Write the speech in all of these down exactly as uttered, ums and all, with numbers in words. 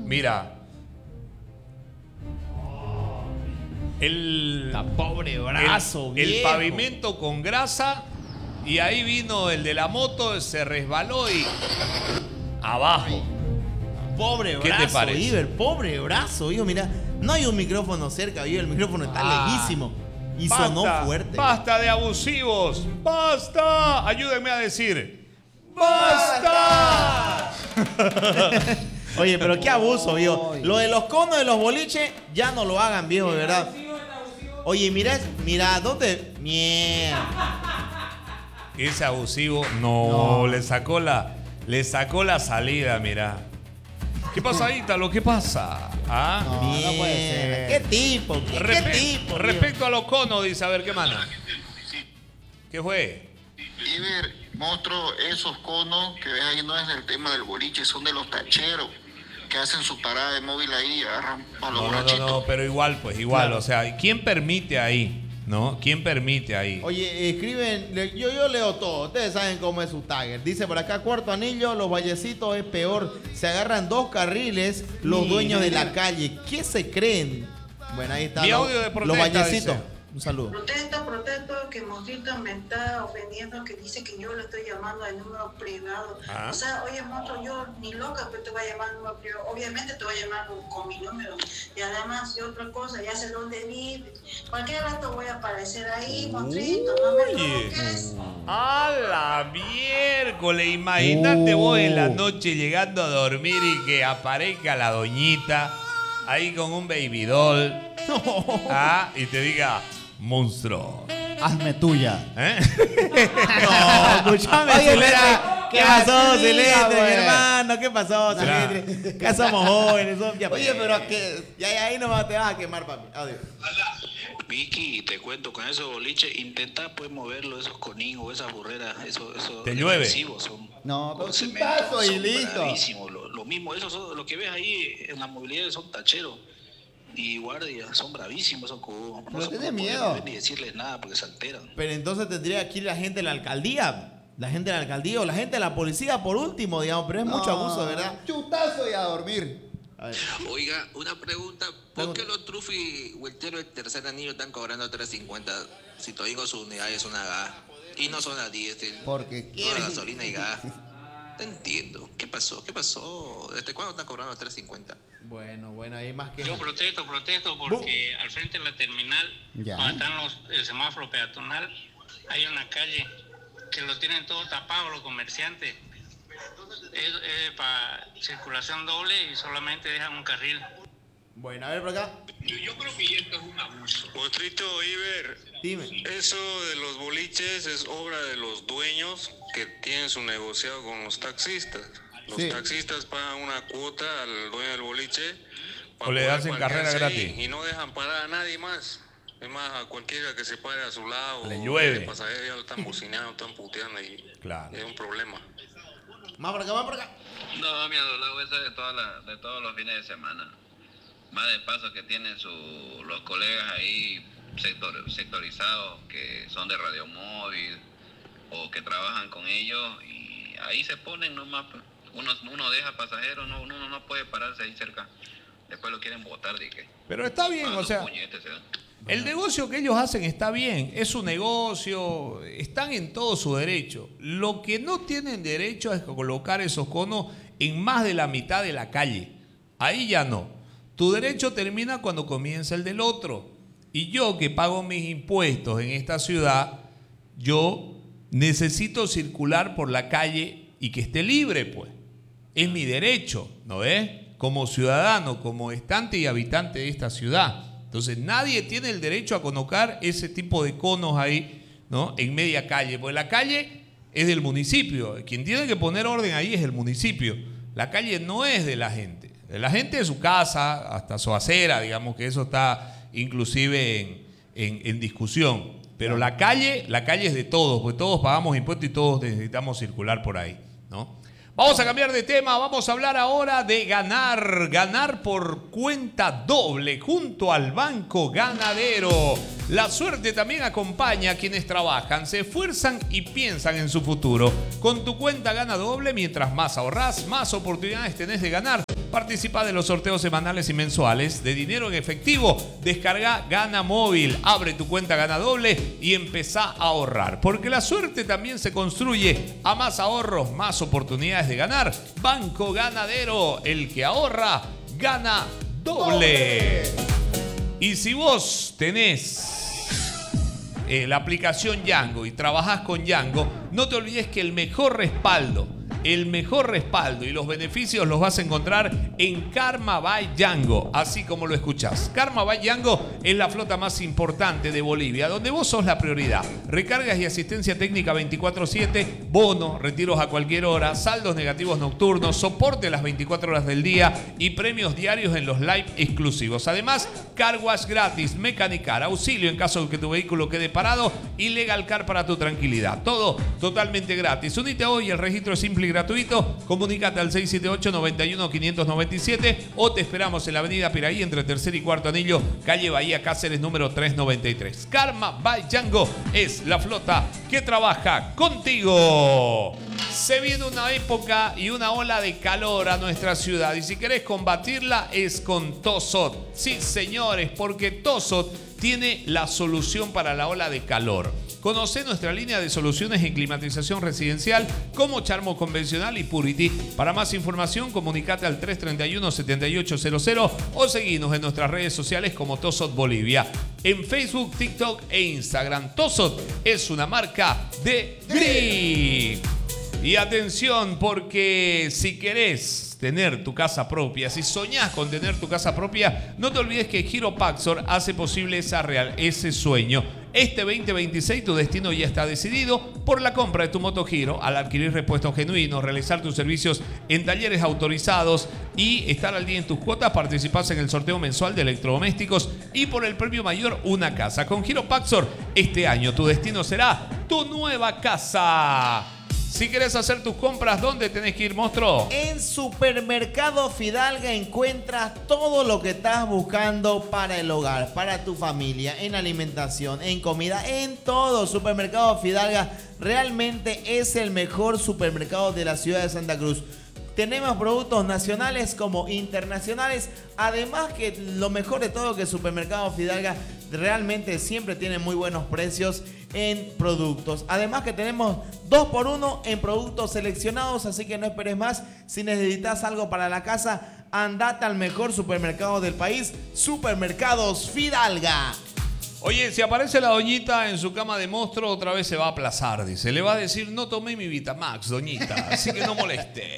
Mira. El, La pobre brazo, el, el viejo. pavimento con grasa. Y ahí vino el de la moto, se resbaló y abajo. Pobre ¿Qué brazo, te parece? Iber, pobre brazo, hijo, mira, no hay un micrófono cerca, Iber, el micrófono está Ah, lejísimo y basta, sonó fuerte. Basta de abusivos. Basta. Ayúdenme a decir. ¡Basta! Oye, pero qué abuso, viejo. Lo de los conos de los boliches, ya no lo hagan, viejo, de verdad. Oye, mira, mira, ¿dónde? Mierda. Ese abusivo no, no. le sacó la le sacó la salida, mira. ¿Qué pasa, Ítalo? ¿Qué pasa? ¿Ah? No, no puede ser. ¿Qué tipo? ¿Qué, Respe ¿qué tipo? Respecto tío? a los conos, dice, a ver, ¿qué manda? ¿Qué fue? Iber, monstruo, esos conos que ves ahí no es del tema del boliche, son de los tacheros que hacen su parada de móvil ahí y agarran a los No, no, borrachitos. no, no, pero igual, pues, igual. Claro. O sea, ¿quién permite ahí? ¿No? ¿Quién permite ahí? Oye, escriben, yo, yo leo todo, ustedes saben cómo es su tagger. Dice por acá, Cuarto Anillo, los vallecitos es peor. Se agarran dos carriles los Mira. dueños de la calle. ¿Qué se creen? Bueno, ahí está. Mi los, audio de protesta, los vallecitos. dice. Un saludo. Protesta, protesta, que Monstruito me está ofendiendo, que dice que yo le estoy llamando al número privado. Ah. O sea, oye, Monstruo, yo ni loca, pero te voy a llamar al número privado. Obviamente te voy a llamar con mi número. Y además, y otra cosa, ya sé dónde vives. Cualquier rato voy a aparecer ahí, Monstruito, no me Oye. provoques. A la miércoles, imagínate Uh. vos en la noche llegando a dormir y que aparezca la doñita ahí con un baby doll. Ah, y te diga, monstruo. Hazme tuya. ¿Eh? No, escúchame, Oye, Silvestre. pero, ¿Qué que pasó, así diga, Silvestre, mi güey. hermano? ¿Qué pasó, Silvestre? Que somos jóvenes. Somos... Ya, Oye, pero que- Ya, ya, ahí nomás te vas a quemar, papi. Adiós. Vicky, te cuento, con esos boliches, intenta pues moverlo, esos conigos, esas burreras, esos, esos Te llueve. defensivos son. No, pero con es un cemento, tazo y son listo. bravísimos. Lo, lo mismo, esos son, lo que ves ahí en las movilidades son tacheros y guardias, son bravísimos esos cubos. Pero se tiene puede miedo. ver ni decirles nada porque se alteran. Pero entonces tendría que ir la gente de la alcaldía. La gente de la alcaldía o la gente de la policía por último, digamos. Pero es mucho No, abuso, ¿verdad? Chutazo y a dormir. A ver. Oiga, una pregunta. ¿Por Pregunta. qué los Trufi Vueltero del tercer anillo están cobrando tres cincuenta si todavía su unidad es una gas? Y no son las diésel. Porque Toda quieren. gasolina y gas. Te entiendo. ¿Qué pasó? ¿Qué pasó? ¿Desde cuándo están cobrando tres cincuenta? Bueno, bueno, hay más que... Yo protesto, protesto porque al frente de la terminal, Ya. donde están los, el semáforo peatonal, hay una calle que lo tienen todo tapado los comerciantes. Es, es para circulación doble y solamente dejan un carril. Bueno, a ver por acá. Yo, yo creo que esto es un abuso. Monstruito, Iber, Dime. eso de los boliches es obra de los dueños que tienen su negociado con los taxistas. Los Sí. taxistas pagan una cuota al dueño del boliche para O le poder hacen carrera parquearse ahí gratis. y no dejan parar a nadie más. Es más, a cualquiera que se pare a su lado, Le llueve. el pasajero ya lo están bocinando, están puteando y Claro. es un problema. Más por acá, más por acá. No, mi adolado, eso es de, toda la, de todos los fines de semana. Más de paso que tienen su, los colegas ahí sector, sectorizados que son de radiomóvil o que trabajan con ellos y ahí se ponen nomás. Pues. Uno, uno deja pasajeros, no, uno no puede pararse ahí cerca. Después lo quieren botar de que. Pero está bien, Ah, o sea, los puñetes se dan. el negocio que ellos hacen está bien, es su negocio, están en todo su derecho. Lo que no tienen derecho es colocar esos conos en más de la mitad de la calle. Ahí ya no. Tu derecho termina cuando comienza el del otro. Y yo que pago mis impuestos en esta ciudad, yo necesito circular por la calle y que esté libre, pues. Es mi derecho, ¿no ves? Como ciudadano, como estante y habitante de esta ciudad. Entonces nadie tiene el derecho a colocar ese tipo de conos ahí, ¿no? En media calle, porque la calle es del municipio. Quien tiene que poner orden ahí es el municipio. La calle no es de la gente. De la gente de su casa, hasta su acera, digamos que eso está inclusive en, en, en discusión. Pero la calle, la calle es de todos, porque todos pagamos impuestos y todos necesitamos circular por ahí, ¿no? Vamos a cambiar de tema, vamos a hablar ahora de ganar, ganar por cuenta doble junto al Banco Ganadero. La suerte también acompaña a quienes trabajan, se esfuerzan y piensan en su futuro. Con tu cuenta Gana Doble, mientras más ahorrás, más oportunidades tenés de ganar. Participa de los sorteos semanales y mensuales de dinero en efectivo. Descarga Gana Móvil, abre tu cuenta Gana Doble y empezá a ahorrar. Porque la suerte también se construye a más ahorros, más oportunidades de ganar. Banco Ganadero, el que ahorra, gana doble. Y si vos tenés eh, la aplicación Yango y trabajás con Yango, no te olvides que el mejor respaldo, el mejor respaldo y los beneficios los vas a encontrar en Karma by Yango, así como lo escuchás. Karma by Yango es la flota más importante de Bolivia, donde vos sos la prioridad. Recargas y asistencia técnica veinticuatro siete, bono, retiros a cualquier hora, saldos negativos nocturnos, soporte las veinticuatro horas del día y premios diarios en los live exclusivos. Además, car wash gratis, mecanicar, auxilio en caso de que tu vehículo quede parado y legal car para tu tranquilidad. Todo totalmente gratis. Unite hoy, el registro es simple y gratuito. Comunícate al seis siete ocho, nueve uno, cinco nueve siete o te esperamos en la avenida Piraí entre tercer y cuarto anillo, calle Bahía Cáceres número trescientos noventa y tres. Karma by Yango es la flota que trabaja contigo. Se viene una época y una ola de calor a nuestra ciudad y si querés combatirla es con Tosot. Sí, señores, porque Tosot tiene la solución para la ola de calor. Conoce nuestra línea de soluciones en climatización residencial como Charmo Convencional y Purity. Para más información, comunicate al tres tres uno, siete ocho cero cero o seguinos en nuestras redes sociales como Tosot Bolivia. En Facebook, TikTok e Instagram. Tosot es una marca de Grip. Y atención, porque si querés tener tu casa propia, si soñás con tener tu casa propia, no te olvides que Giro Paxor hace posible esa real, ese sueño. Este veinte veintiséis tu destino ya está decidido por la compra de tu moto Giro, al adquirir repuestos genuinos, realizar tus servicios en talleres autorizados y estar al día en tus cuotas, participás en el sorteo mensual de electrodomésticos y por el premio mayor una casa. Con Giro Paxor, este año tu destino será tu nueva casa. Si quieres hacer tus compras, ¿dónde tenés que ir, monstruo? En Supermercado Fidalga encuentras todo lo que estás buscando para el hogar, para tu familia, en alimentación, en comida, en todo. Supermercado Fidalga realmente es el mejor supermercado de la ciudad de Santa Cruz. Tenemos productos nacionales como internacionales. Además que lo mejor de todo que Supermercado Fidalga realmente siempre tiene muy buenos precios en productos. Además que tenemos dos por uno en productos seleccionados, así que no esperes más. Si necesitas algo para la casa, andate al mejor supermercado del país, Supermercados Fidalga. Oye, si aparece la doñita en su cama de monstruo, otra vez se va a aplazar, dice. Le va a decir, no tomé mi Vitamax, doñita, así que no moleste.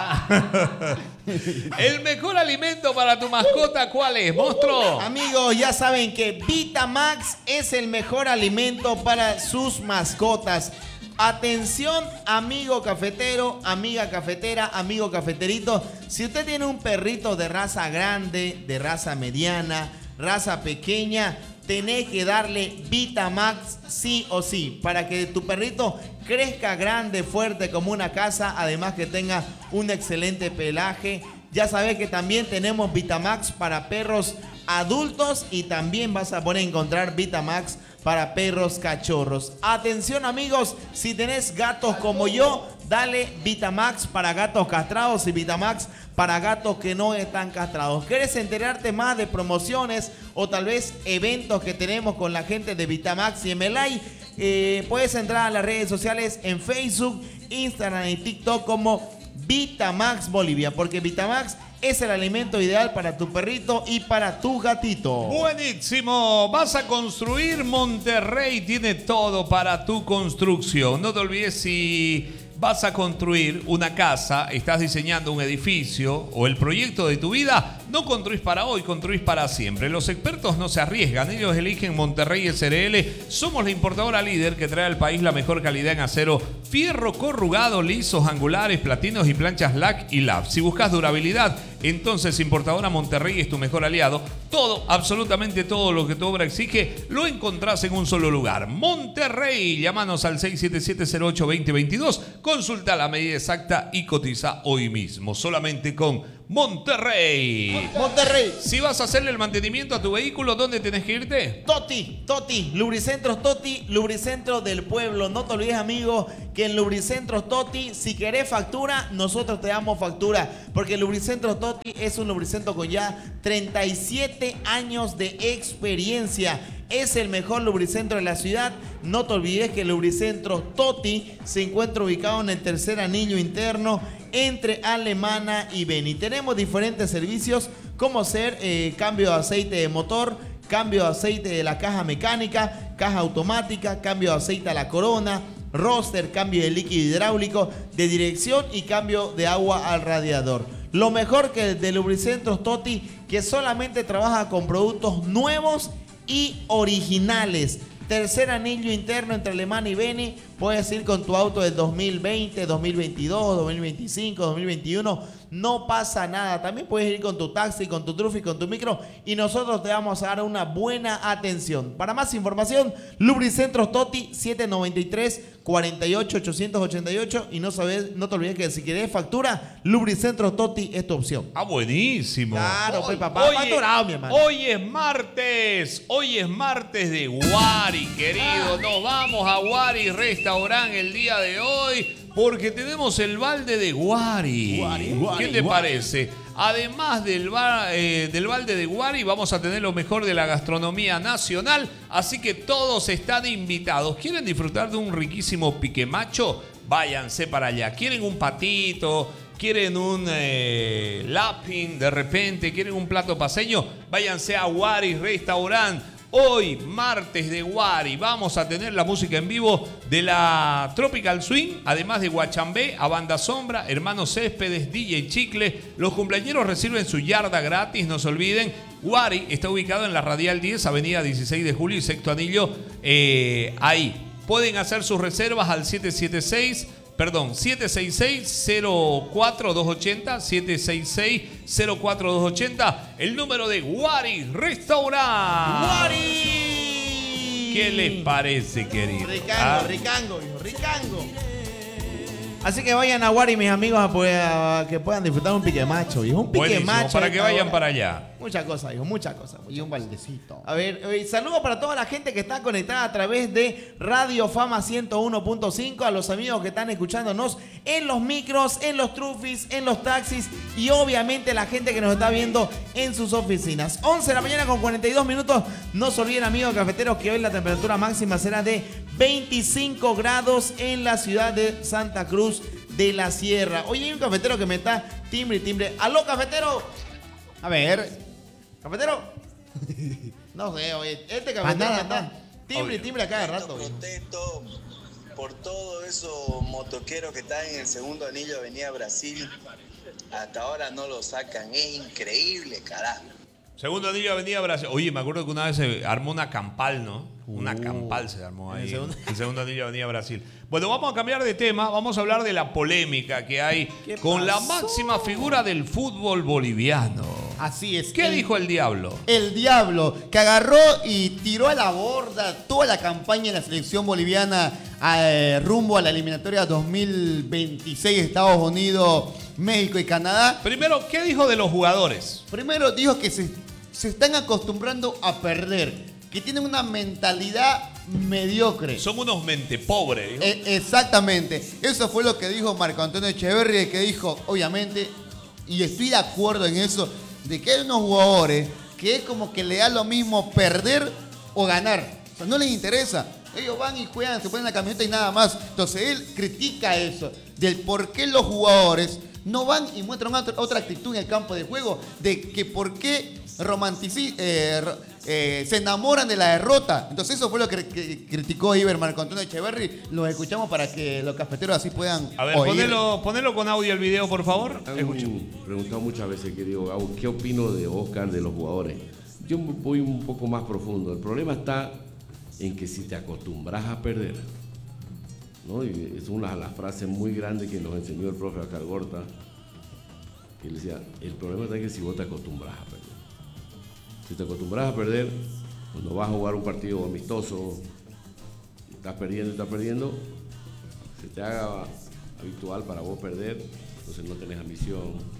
¿Ah? El mejor alimento para tu mascota, ¿cuál es, monstruo? Amigos, ya saben que Vitamax es el mejor alimento para sus mascotas. Atención, amigo cafetero, amiga cafetera, amigo cafeterito. Si usted tiene un perrito de raza grande, de raza mediana, raza pequeña, tenés que darle Vitamax sí o sí para que tu perrito crezca grande, fuerte como una casa, además que tenga un excelente pelaje. Ya sabés que también tenemos Vitamax para perros adultos y también vas a poder encontrar Vitamax para perros cachorros. Atención, amigos, si tenés gatos como yo, dale Vitamax para gatos castrados y Vitamax para gatos que no están castrados. ¿Quieres enterarte más de promociones o tal vez eventos que tenemos con la gente de Vitamax y Emelay? Eh, puedes entrar a las redes sociales en Facebook, Instagram y TikTok como Vitamax Bolivia, porque Vitamax es el alimento ideal para tu perrito y para tu gatito. Buenísimo. Vas a construir. Monterrey tiene todo para tu construcción. No te olvides, si vas a construir una casa, estás diseñando un edificio o el proyecto de tu vida, no construís para hoy, construís para siempre. Los expertos no se arriesgan, ellos eligen Monterrey S R L. Somos la importadora líder que trae al país la mejor calidad en acero, fierro corrugado, lisos, angulares, platinos y planchas L A C y L A B. Si buscas durabilidad, entonces Importadora Monterrey es tu mejor aliado. Todo, absolutamente todo lo que tu obra exige, lo encontrás en un solo lugar. Monterrey, llámanos al seis siete siete, cero ocho, dos cero dos dos. Consulta la medida exacta y cotiza hoy mismo. Solamente con Monterrey. Monterrey. Si vas a hacerle el mantenimiento a tu vehículo, ¿dónde tenés que irte? Toti, Toti, Lubricentros Toti, Lubricentro del pueblo. No te olvides, amigo, que en Lubricentros Toti, si querés factura, nosotros te damos factura. Porque Lubricentros Toti es un lubricentro con ya treinta y siete años de experiencia. Es el mejor lubricentro de la ciudad. No te olvides que el Lubricentro Toti se encuentra ubicado en el tercer anillo interno entre Alemana y Beni. Tenemos diferentes servicios como ser eh, cambio de aceite de motor, cambio de aceite de la caja mecánica, caja automática, cambio de aceite a la corona, roster, cambio de líquido hidráulico, de dirección y cambio de agua al radiador. Lo mejor que de Lubricentros Toti, que solamente trabaja con productos nuevos y originales. Tercer anillo interno entre Alemana y Beni. Puedes ir con tu auto del dos mil veinte, dos mil veintidós, dos mil veinticinco, dos mil veintiuno. No pasa nada. También puedes ir con tu taxi, con tu trufi, con tu micro. Y nosotros te vamos a dar una buena atención. Para más información, Lubricentros Toti, siete noventa y tres, cuarenta y ocho, ochocientos ochenta y ocho. Y no, sabes, no te olvides que si querés factura, Lubricentros Toti es tu opción. Ah, buenísimo. Claro, hoy, pues papá. Hoy, Facturado, mi hermano. Hoy es martes. Hoy es martes de Guari, querido. Nos vamos a Guari Restaurant el día de hoy porque tenemos el balde de Guari. Guari, Guari, ¿Qué te Guari. parece? Además del, bar, eh, del balde de Guari, vamos a tener lo mejor de la gastronomía nacional. Así que todos están invitados. ¿Quieren disfrutar de un riquísimo piquemacho? Váyanse para allá. ¿Quieren un patito? ¿Quieren un eh, lapin de repente? ¿Quieren un plato paceño? Váyanse a Guari Restaurant. Hoy, martes de Guari, vamos a tener la música en vivo de la Tropical Swing, además de Guachambé, a Banda Sombra, Hermanos Céspedes, D J Chicle. Los cumpleañeros reciben su yarda gratis, no se olviden. Guari está ubicado en la Radial diez, Avenida dieciséis de julio y Sexto Anillo, eh, ahí. Pueden hacer sus reservas al siete siete seis... Perdón, siete seis seis, cero cuatro dos ocho cero, siete seis seis, cero cuatro dos ocho cero, el número de Guari Restaurant. ¡Guari! ¿Qué les parece, querido? Ricango, ¿Ah? ricango, hijo, ricango. Así que vayan a Guari, mis amigos, a poder- a que puedan disfrutar un pique macho, hijo. Un pique Buenísimo, macho. para a que esta vayan hora. para allá. Muchas cosas, hijo, muchas cosas. Y un baldecito. A ver, eh, saludos para toda la gente que está conectada a través de Radio Fama ciento uno punto cinco, a los amigos que están escuchándonos en los micros, en los trufis, en los taxis y obviamente la gente que nos está viendo en sus oficinas. once de la mañana con cuarenta y dos minutos. No se olviden, amigos cafeteros, que hoy la temperatura máxima será de veinticinco grados en la ciudad de Santa Cruz de la Sierra. Oye, hay un cafetero que me está timbre y timbre. ¡Aló, cafetero! A ver. ¿Cafetero? No sé, oye, este cafetero Nada, me está nada. timbre y timbre a cada rato. hijo. Protesto por todos esos motoqueros que están en el segundo anillo Avenida Brasil. Hasta ahora no lo sacan. Es increíble, carajo. Segundo anillo, Avenida Brasil. Oye, me acuerdo que una vez se armó una campal, ¿no? Una campal se armó ahí. ¿En el segundo? El segundo anillo, Avenida Brasil. Bueno, vamos a cambiar de tema. Vamos a hablar de la polémica que hay ¿Qué con la pasó? máxima figura del fútbol boliviano. Así es. ¿Qué El- dijo el diablo? El diablo, que agarró y tiró a la borda toda la campaña de la selección boliviana eh, rumbo a la eliminatoria dos mil veintiséis, Estados Unidos, México y Canadá. Primero, ¿qué dijo de los jugadores? Primero dijo que se, se están acostumbrando a perder, que tienen una mentalidad mediocre. Son unos mente pobres. dijo. Eh, exactamente. Eso fue lo que dijo Marco Antonio Echeverri, que dijo, obviamente, y estoy de acuerdo en eso, de que hay unos jugadores que es como que le da lo mismo perder o ganar. O sea, no les interesa. Ellos van y juegan, se ponen la camioneta y nada más. Entonces él critica eso, del por qué los jugadores no van y muestran otra, otra actitud en el campo de juego, de que por qué romantici eh, ro- eh, se enamoran de la derrota. Entonces eso fue lo que, que criticó Iber Marco Antonio Echeverri. Los escuchamos para que los cafeteros así puedan A ver, oír. ponelo, ponelo con audio el video, por favor. Han Escuchen. preguntado muchas veces, querido Gabo, ¿qué opino de Oscar, de los jugadores? Yo voy un poco más profundo. El problema está en que si te acostumbras a perder, ¿no? Y es una de las frases muy grandes que nos enseñó el profe Oscar Gorta, que él decía, el problema está en que si vos te acostumbras a perder. Si te acostumbras a perder, cuando vas a jugar un partido amistoso, estás perdiendo, estás perdiendo, se te haga habitual para vos perder, entonces no tenés ambición,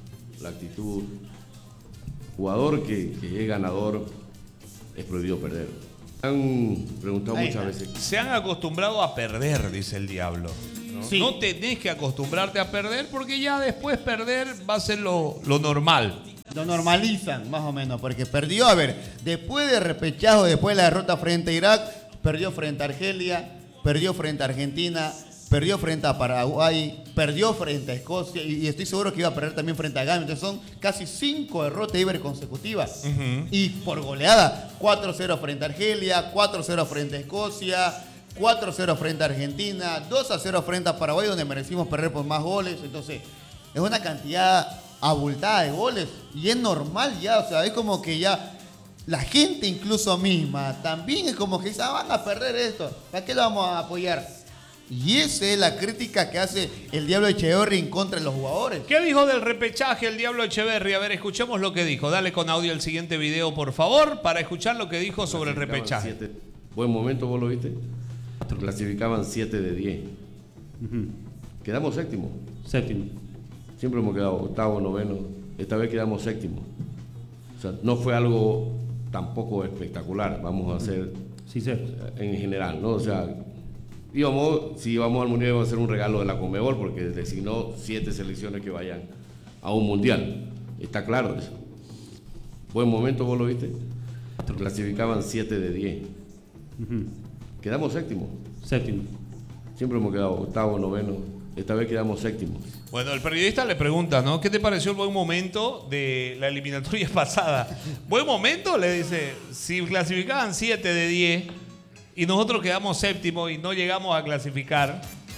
la actitud. Jugador que, que es ganador es prohibido perder. Han preguntado Ahí muchas está. veces. Se han acostumbrado a perder, dice el diablo. ¿no? Sí. No tenés que acostumbrarte a perder porque ya después perder va a ser lo, lo normal. Lo normalizan, más o menos, porque perdió, a ver, después de repechaje, después de la derrota frente a Irak, perdió frente a Argelia, perdió frente a Argentina, perdió frente a Paraguay, perdió frente a Escocia y, y estoy seguro que iba a perder también frente a Gambia. Entonces son casi cinco derrotas Iber consecutivas. Uh-huh. Y por goleada, cuatro cero frente a Argelia, cuatro cero frente a Escocia, cuatro cero frente a Argentina, dos a cero frente a Paraguay, donde merecimos perder por más goles. Entonces, es una cantidad abultada de goles y es normal ya, o sea, es como que ya la gente incluso misma también es como que dice, ah, van a perder esto, ¿para qué lo vamos a apoyar? Y esa es la crítica que hace el Diablo Echeverri en contra de los jugadores. ¿Qué dijo del repechaje el Diablo Echeverri? A ver, escuchemos lo que dijo. Dale con audio el siguiente video, por favor, para escuchar lo que dijo sobre el repechaje. Siete. Buen momento, ¿vos lo viste? Clasificaban siete de diez. Uh-huh. Quedamos séptimo. Séptimo. Siempre hemos quedado octavo, noveno. Esta vez quedamos séptimo. O sea, no fue algo tampoco espectacular, vamos a hacer sí, sí. en general, ¿no? O sea, íbamos, si íbamos al Mundial íbamos a hacer un regalo de la Conmebol porque designó siete selecciones que vayan a un Mundial. Está claro eso. Buen momento, ¿vos lo viste? Clasificaban siete de diez. Uh-huh. Quedamos séptimo. Séptimo. Siempre hemos quedado octavo, noveno. Esta vez quedamos séptimo. Bueno, el periodista le pregunta, ¿no? ¿Qué te pareció el buen momento de la eliminatoria pasada? ¿Buen momento? Le dice, si clasificaban siete de diez y nosotros quedamos séptimo y no llegamos a clasificar.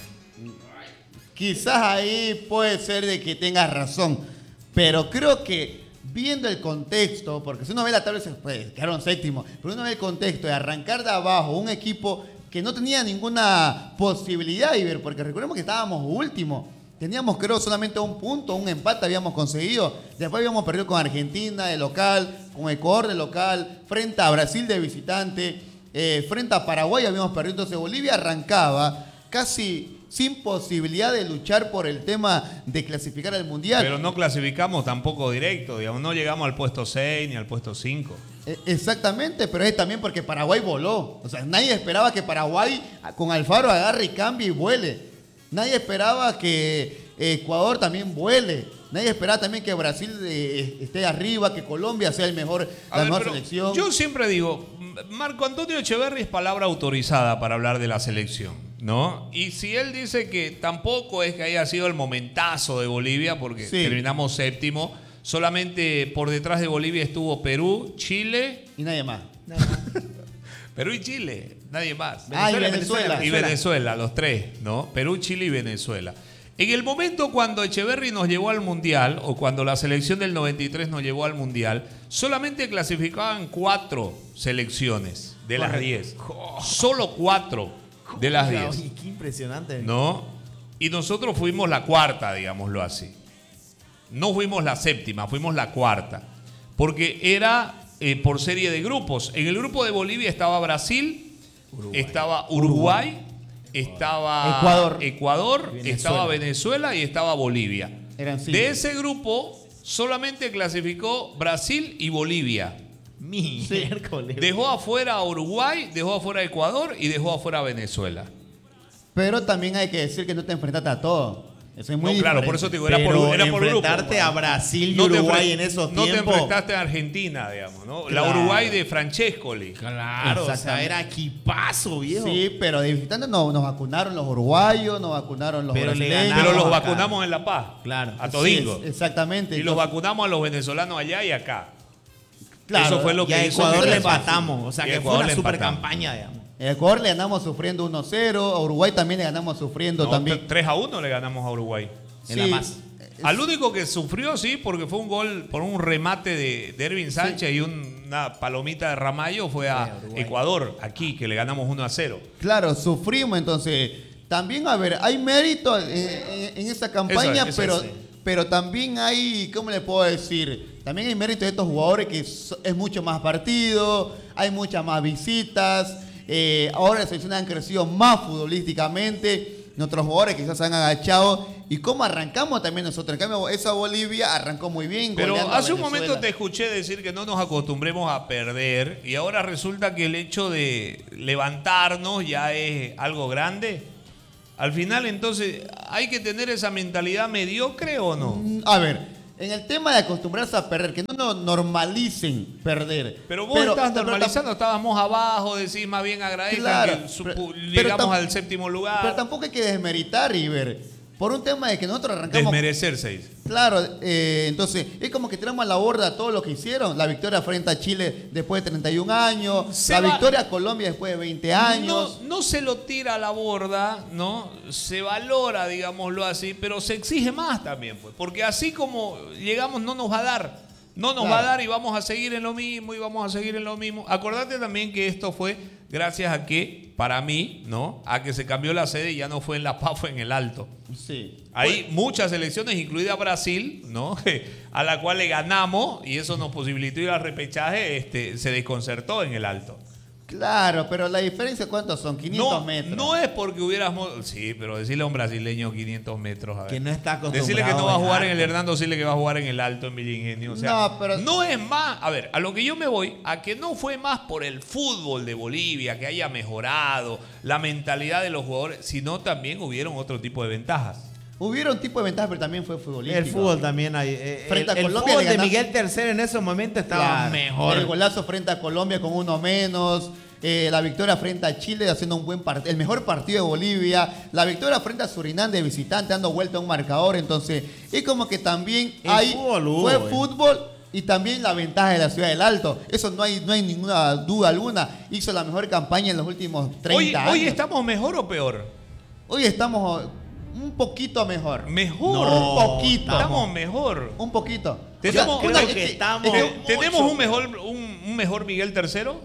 Quizás ahí puede ser de que tengas razón, pero creo que viendo el contexto, porque si uno ve la tabla, pues quedaron séptimo, pero uno ve el contexto de arrancar de abajo un equipo que no tenía ninguna posibilidad, Iber, porque recordemos que estábamos último. Teníamos, creo, solamente un punto, un empate habíamos conseguido. Después habíamos perdido con Argentina de local, con Ecuador de local, frente a Brasil de visitante, eh, frente a Paraguay habíamos perdido. Entonces Bolivia arrancaba casi sin posibilidad de luchar por el tema de clasificar al Mundial. Pero no clasificamos tampoco directo, digamos, no llegamos al puesto seis ni al puesto cinco. Exactamente, pero es también porque Paraguay voló. O sea, nadie esperaba que Paraguay con Alfaro agarre y cambie y vuele. Nadie esperaba que Ecuador también vuele. Nadie esperaba también que Brasil eh, esté arriba, que Colombia sea el mejor, A la ver, mejor pero selección. yo siempre digo, Marco Antonio Echeverri es palabra autorizada para hablar de la selección, ¿no? Y si él dice que tampoco es que haya sido el momentazo de Bolivia, porque Sí. terminamos séptimo, solamente por detrás de Bolivia estuvo Perú, Chile y nadie más. Perú y Chile, nadie más. Ah, y Venezuela. Y Venezuela, los tres, ¿no? Perú, Chile y Venezuela. En el momento cuando Echeverri nos llevó al Mundial, o cuando la selección del noventa y tres nos llevó al Mundial, solamente clasificaban cuatro selecciones de las diez. Solo cuatro de las diez. Oye, qué impresionante. ¿No? Y nosotros fuimos la cuarta, digámoslo así. No fuimos la séptima, fuimos la cuarta. Porque era eh, por serie de grupos. En el grupo de Bolivia estaba Brasil, Uruguay. estaba Uruguay, estaba Ecuador, Ecuador Venezuela. estaba Venezuela y estaba Bolivia. Eran cinco. De ese grupo solamente clasificó Brasil y Bolivia. Miércoles. Dejó afuera a Uruguay, dejó afuera a Ecuador y dejó afuera a Venezuela. Pero también hay que decir que no te enfrentaste a todo. Eso es muy No, claro, diferente. por eso te digo, era por, Pero era por grupo. enfrentarte a Brasil y No te Uruguay enfre- en esos No te tiempos. enfrentaste a Argentina, digamos, ¿no? La Claro. Uruguay de Francescoli. Claro, o sea, Exactamente. era equipazo, viejo. Sí, pero de visitante no, nos vacunaron los uruguayos, nos vacunaron los Pero le brasileños. Pero los acá. vacunamos en La Paz. Claro. A Todingo. Sí, exactamente. Y los Entonces, vacunamos a los venezolanos allá y acá. claro, Eso fue lo Y a que hizo Ecuador que- le empatamos. O sea, Y a que Ecuador fue una le super empatamos. campaña, digamos. a Ecuador le ganamos sufriendo uno cero, a Uruguay también le ganamos sufriendo No, también. tres a uno le ganamos a Uruguay. En La Paz. Al único que sufrió, sí, porque fue un gol por un remate de, de Ervin Sánchez y un- una palomita de Ramallo, fue a Ecuador, aquí, que le ganamos uno a cero. Claro, sufrimos, entonces, también, a ver, hay mérito en, en- en esa campaña, Eso es, eso pero, es. pero también hay, ¿cómo le puedo decir? También hay mérito de estos jugadores que so- es mucho más partido, hay muchas más visitas, eh, ahora las selecciones han crecido más futbolísticamente nuestros jugadores quizás se han agachado. Y cómo arrancamos también nosotros. En cambio, esa Bolivia arrancó muy bien. Pero goleando a hace un Venezuela. momento te escuché decir que no nos acostumbremos a perder y ahora resulta que el hecho de levantarnos ya es algo grande. Al final, entonces, ¿hay que tener esa mentalidad mediocre o no? A ver, en el tema de acostumbrarse a perder, que no nos normalicen perder. Pero vos estás normalizando, estábamos abajo, decís más bien agradezcan Claro, que su- pero- llegamos pero tam- al séptimo lugar. Pero tampoco hay que desmeritar, River. Por un tema de que nosotros arrancamos. Desmerecer seis. Claro, eh, entonces es como que tiramos a la borda todo lo que hicieron. La victoria frente a Chile después de treinta y un años. Se la va- victoria a Colombia después de veinte años. No, no se lo tira a la borda, ¿no? Se valora, digámoslo así, pero se exige más también, pues. Porque así como llegamos no nos va a dar. No nos Claro. va a dar y vamos a seguir en lo mismo y vamos a seguir en lo mismo. Acordate también que esto fue gracias a que, para mí, ¿no? A que se cambió la sede y ya no fue en La Paz, fue en el Alto. Sí. Hay muchas selecciones, incluida Brasil, ¿no? A la cual le ganamos y eso nos posibilitó ir al repechaje, este, se desconcertó en el Alto. Claro, pero la diferencia, ¿cuántos son? quinientos No, metros. no es porque hubiéramos. Sí, pero decirle a un brasileño quinientos metros. A ver. Que no está acostumbrado. Decirle que no va a jugar en el alto. Hernando, decirle que va a jugar en el Alto, en Villa Ingenio. O sea, No, pero- no es más. A ver, a lo que yo me voy, a que no fue más por el fútbol de Bolivia, que haya mejorado la mentalidad de los jugadores, sino también hubieron otro tipo de ventajas. Hubieron tipo de ventajas, pero también fue futbolístico. El fútbol también hay. eh, Frente el a el Colombia fútbol le de ganamos- Miguel Tercero en ese momento estaba Claro, mejor. El golazo frente a Colombia con uno menos. eh, la victoria frente a Chile haciendo un buen partido. El mejor partido de Bolivia. La victoria frente a Surinam de visitante dando vuelta a un marcador. Entonces, es como que también El hay, fútbol hubo, fue eh. fútbol. Y también la ventaja de la Ciudad del Alto. Eso no hay, no hay ninguna duda alguna. Hizo la mejor campaña en los últimos Hoy, treinta años. hoy estamos mejor o peor. Hoy estamos un poquito mejor. Mejor. un poquito. Estamos mejor. Un poquito. Tenemos, creo una- que es estamos- es Te- ¿Tenemos un mejor, un, un mejor Miguel Tercero?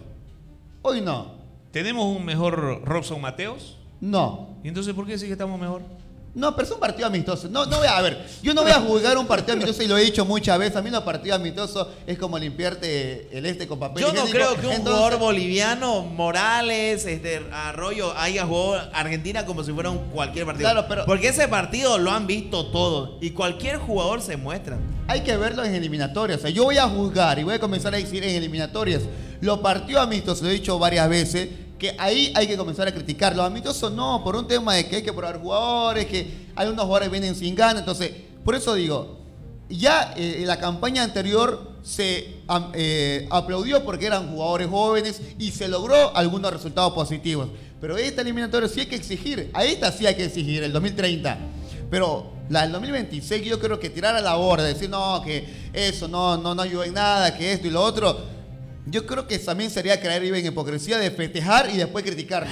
Hoy no. ¿Tenemos un mejor Robson Mateos? No. ¿Y entonces por qué sí que estamos mejor? No, pero es un partido amistoso. No, no voy a, a ver, yo no voy a juzgar un partido amistoso y lo he dicho muchas veces. A mí los partidos amistosos es como limpiarte el este con papel Yo no higiénico. creo que un Entonces, jugador boliviano, Morales, este, Arroyo, haya jugado Argentina como si fuera un cualquier partido. Claro, pero- Porque ese partido lo han visto todos y cualquier jugador se muestra. hay que verlo en eliminatorias. O sea, yo voy a juzgar y voy a comenzar a decir en eliminatorias. Los partidos amistosos, lo he dicho varias veces, que ahí hay que comenzar a criticar. Los amistosos no, por un tema de que hay que probar jugadores, que algunos jugadores vienen sin ganas. Entonces, por eso digo, ya eh, en la campaña anterior se am- eh, aplaudió porque eran jugadores jóvenes y se logró algunos resultados positivos. Pero esta eliminatoria sí hay que exigir. A esta sí hay que exigir, el dos mil treinta. Pero la del dos mil veintiséis yo creo que tirar a la borda, decir no, que eso no, no, no ayuda en nada, que esto y lo otro. Yo creo que también sería caer en hipocresía de festejar y después criticarlo.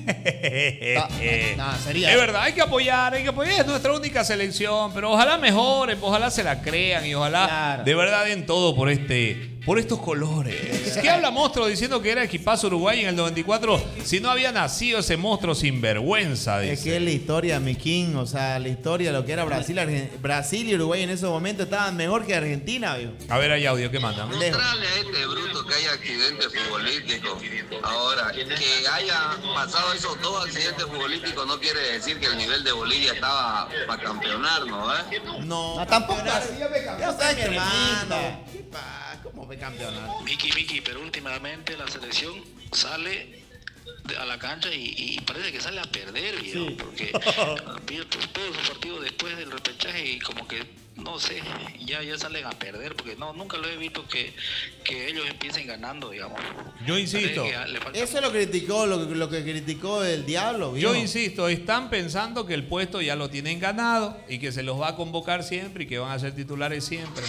No, no, sería. Es verdad, hay que apoyar, hay que apoyar, es nuestra única selección, pero ojalá mejoren, ojalá se la crean y ojalá Claro. de verdad den todo por este, por estos colores. ¿Qué habla Monstruo diciendo que era equipazo Uruguay en el noventa y cuatro si no había nacido ese monstruo sin vergüenza? Es que es la historia, mi king, o sea, la historia de lo que era Brasil, Argen- Brasil y Uruguay en ese momento estaban mejor que Argentina, viejo. A ver, hay audio, ¿qué mandan? Mostrarle a este bruto que haya accidentes futbolísticos. Ahora, que haya pasado esos dos accidentes futbolísticos no quiere decir que el nivel de Bolivia estaba para campeonar, ¿no? ¿Eh? No, No, tampoco así, ya me ya cambió. sabes, mi hermano. ¿Qué pa- ¿Cómo ve campeonato? Miki, Miki, pero últimamente la selección sale de- a la cancha y, y parece que sale a perder, viejo, porque pierde todos los partidos después del repechaje y como que, no sé, ya, ya salen a perder, porque no nunca lo he visto que, que ellos empiecen ganando, digamos. Yo insisto, Parece que le falta- Eso lo criticó, lo, que- lo que criticó el diablo, viejo. yo insisto, están pensando que el puesto ya lo tienen ganado y que se los va a convocar siempre y que van a ser titulares siempre.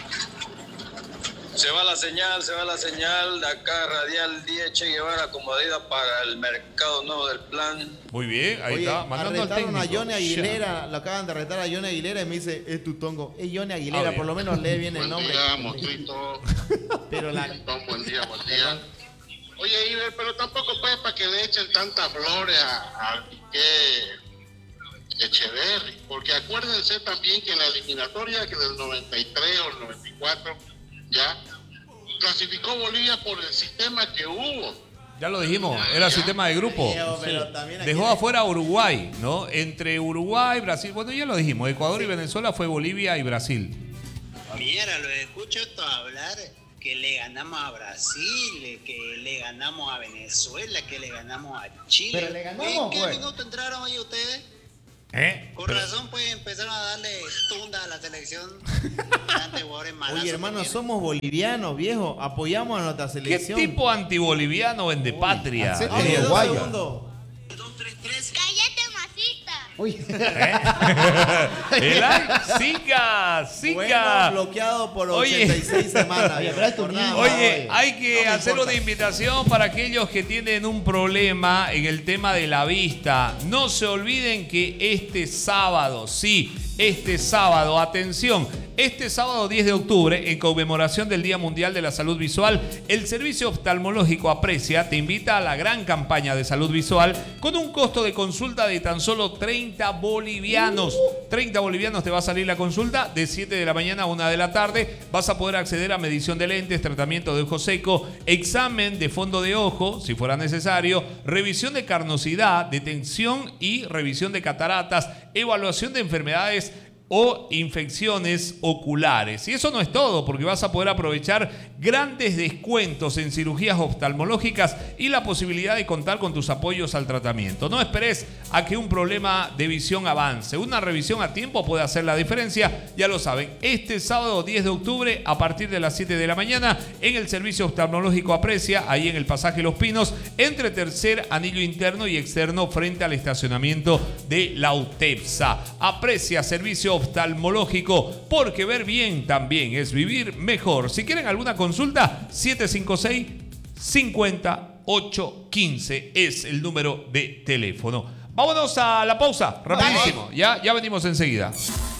Se va la señal, se va la señal de acá, Radial diez Che Guevara, comodidad para el mercado nuevo del plan. Muy bien, ahí Oye, está, mandando al arrestaron a técnico. Johnny Aguilera, lo acaban de arrestar a Johnny Aguilera y me dice, es tu tongo. Es Johnny Aguilera, Audio. por lo menos lee bien el Buen nombre. día, monstruito. Pero la... Buen día, buen día. Oye, Iber, pero tampoco pues para que le echen tantas flores a, a Piqué Echeverri, porque acuérdense también que en la eliminatoria que del noventa y tres o el noventa y cuatro ya clasificó Bolivia por el sistema que hubo. Ya lo dijimos, era sistema de grupo. Dejó afuera a Uruguay, ¿no? Entre Uruguay, Brasil, bueno, ya lo dijimos, Ecuador y Venezuela fue Bolivia y Brasil. Mira, lo escucho esto hablar que le ganamos a Brasil, que le ganamos a Venezuela, que le ganamos a Chile. Pero le ganamos, ¿En qué pues. minuto entraron ahí ustedes? ¿Eh? Con Pero- razón, pues empezaron a darle tunda a la selección. Tantos jugadores malazos Oye, que hermano, tienen. somos bolivianos, viejo. Apoyamos a nuestra ¿Qué selección. tipo antiboliviano vende patria? hacete Oye, dos uruguaya. segundos. ¡Cállate, masita! Uy. El ay, Zika, Zika. Bueno, bloqueado por Oye. ochenta y seis semanas. Oye, viejo. pero es tu Por niño. nada. Oye, hay que No me hacer importa. una invitación para aquellos que tienen un problema en el tema de la vista. No se olviden que este sábado, sí, este sábado, atención, este sábado diez de octubre, en conmemoración del Día Mundial de la Salud Visual, el Servicio Oftalmológico Aprecia te invita a la gran campaña de salud visual con un costo de consulta de tan solo treinta bolivianos. treinta bolivianos te va a salir la consulta de siete de la mañana a una de la tarde. Vas a poder acceder a medición de lentes, tratamiento de ojo seco, examen de fondo de ojo, si fuera necesario, revisión de carnosidad, detención y revisión de cataratas, evaluación de enfermedades o infecciones oculares. Y eso no es todo, porque vas a poder aprovechar grandes descuentos en cirugías oftalmológicas y la posibilidad de contar con tus apoyos al tratamiento. No esperes a que un problema de visión avance. Una revisión a tiempo puede hacer la diferencia. Ya lo saben, este sábado diez de octubre a partir de las siete de la mañana en el Servicio Oftalmológico Aprecia, ahí en el pasaje Los Pinos, entre tercer anillo interno y externo frente al estacionamiento de la UTEPSA. Aprecia Servicio Oftalmológico, porque ver bien también es vivir mejor. Si quieren alguna consulta, siete cinco seis, cinco ocho uno cinco es el número de teléfono. Vámonos a la pausa, rapidísimo. Ya, ya venimos enseguida.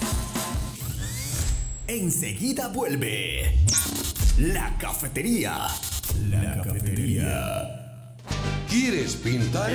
Enseguida vuelve La Cafetería. La Cafetería. ¿Quieres pintar?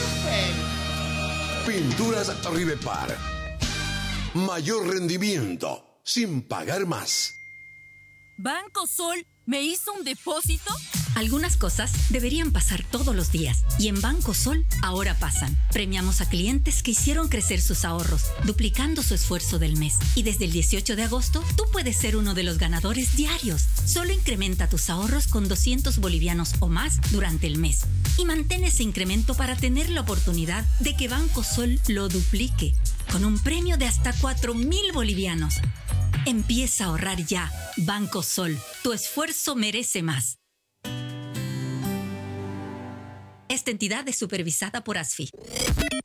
Pinturas Rivepar. Mayor rendimiento sin pagar más. ¿Banco Sol me hizo un depósito? Algunas cosas deberían pasar todos los días y en Banco Sol ahora pasan. Premiamos a clientes que hicieron crecer sus ahorros, duplicando su esfuerzo del mes. Y desde el dieciocho de agosto, tú puedes ser uno de los ganadores diarios. Solo incrementa tus ahorros con doscientos bolivianos o más durante el mes. Y mantén ese incremento para tener la oportunidad de que Banco Sol lo duplique, con un premio de hasta cuatro mil bolivianos. Empieza a ahorrar ya. Banco Sol, tu esfuerzo merece más. Esta entidad es supervisada por ASFI.